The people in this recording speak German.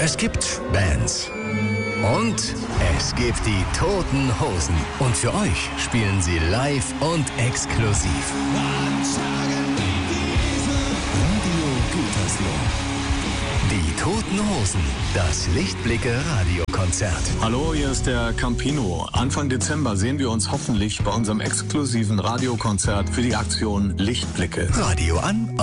Es gibt Bands. Und es gibt die Toten Hosen. Und für euch spielen sie live und exklusiv. Radio Gütersloh. Die Toten Hosen. Das Lichtblicke Radiokonzert. Hallo, hier ist der Campino. Anfang Dezember sehen wir uns hoffentlich bei unserem exklusiven Radiokonzert für die Aktion Lichtblicke. Radio an.